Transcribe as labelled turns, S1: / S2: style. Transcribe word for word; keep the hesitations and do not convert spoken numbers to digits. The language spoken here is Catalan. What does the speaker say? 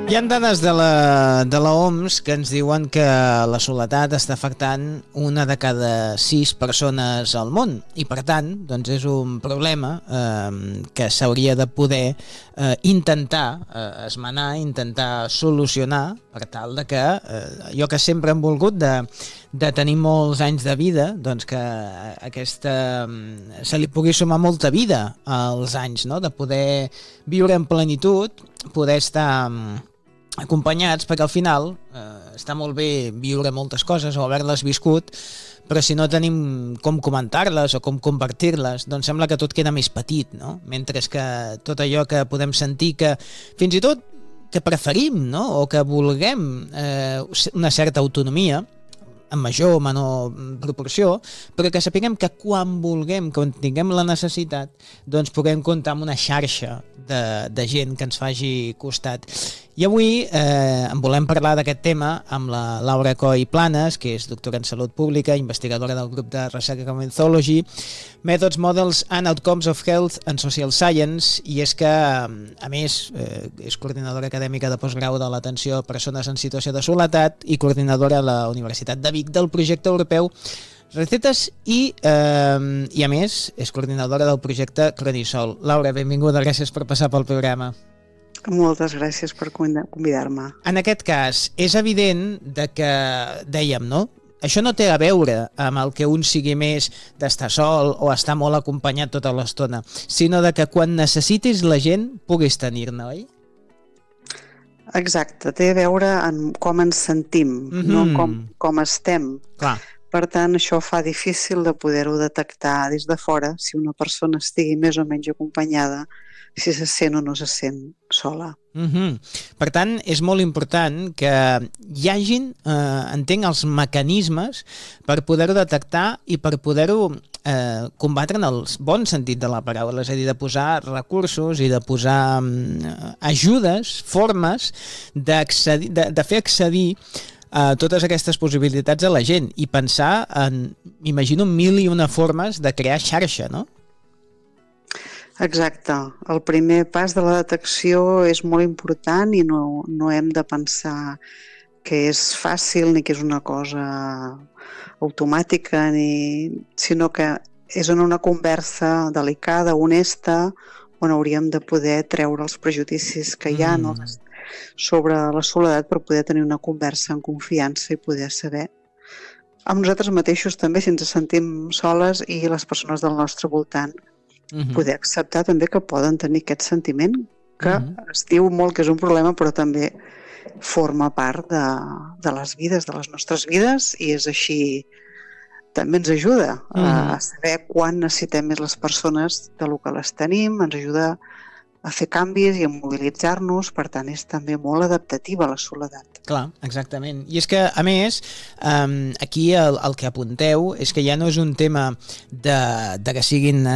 S1: Hi ha dades de la, de la O M S que ens diuen que la soledat està afectant una de cada sis persones al món i per tant doncs és un problema eh, que s'hauria de poder eh, intentar eh, esmenar, intentar solucionar per tal de que eh, jo que sempre hem volgut de, de tenir molts anys de vida, doncs que aquesta se li pugui sumar molta vida als anys, no? De poder viure en plenitud, poder estar acompanyats, perquè al final eh, està molt bé viure moltes coses o haver-les viscut, però si no tenim com comentar-les o com compartir-les, doncs sembla que tot queda més petit, no? Mentre que tot allò que podem sentir que fins i tot que preferim, no? O que vulguem eh, una certa autonomia, en major o menor proporció, però que sapiguem que quan vulguem, quan tinguem la necessitat, doncs puguem comptar amb una xarxa de, de gent que ens faci costat. I avui eh, en volem parlar d'aquest tema amb la Laura Coll Planes, que és doctora en Salut Pública, investigadora del grup de recerca Comenzology, Methods, Models and Outcomes of Health and Social Science, i és que, a més, eh, és coordinadora acadèmica de postgrau de l'atenció a persones en situació de soledat i coordinadora a la Universitat de Vic del projecte europeu Recetes i, eh, i a més, és coordinadora del projecte Cronisol. Laura, benvinguda, gràcies per passar pel programa.
S2: Moltes gràcies per convidar-me.
S1: En aquest cas, és evident de que, dèiem, no? Això no té a veure amb el que un sigui més d'estar sol o estar molt acompanyat tota l'estona, sinó de que quan necessitis la gent puguis tenir-ne, oi?
S2: Exacte, té a veure amb com ens sentim, mm-hmm. no com, com estem.
S1: Clar.
S2: Per tant, això fa difícil de poder-ho detectar des de fora, si una persona estigui més o menys acompanyada, si se sent o no se sent sola.
S1: Mm-hmm. Per tant, és molt important que hi hagin, eh, entenc, els mecanismes per poder-ho detectar i per poder-ho eh, combatre en el bon sentit de la paraula, és a dir, de posar recursos i de posar eh, ajudes, formes de, de fer accedir a totes aquestes possibilitats a la gent i pensar en, m'imagino, mil i una formes de crear xarxa, no?
S2: Exacte. El primer pas de la detecció és molt important i no, no hem de pensar que és fàcil ni que és una cosa automàtica, ni... sinó que és en una conversa delicada, honesta, on hauríem de poder treure els prejudicis que hi ha mm. no? sobre la soledat per poder tenir una conversa en confiança i poder saber amb nosaltres mateixos també si ens sentim soles i les persones del nostre voltant mm-hmm. poder acceptar també que poden tenir aquest sentiment que mm-hmm. es diu molt que és un problema però també forma part de, de les vides, de les nostres vides i és així, també ens ajuda mm-hmm. a saber quan necessitem més les persones de lo que les tenim, ens ajuda a fer canvis i a mobilitzar-nos, per tant és també molt adaptativa la soledat.
S1: Clar, exactament. I és que, a més, um, aquí el, el que apunteu és que ja no és un tema de, de que siguin